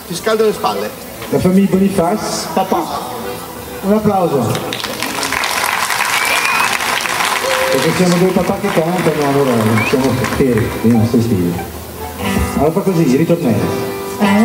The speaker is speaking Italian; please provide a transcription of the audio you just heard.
ti scaldo le spalle. La famiglia Boniface, papà. Un applauso. Perché siamo due papà che cantano, allora siamo fieri dei nostri figli. Allora fa così, ritornello.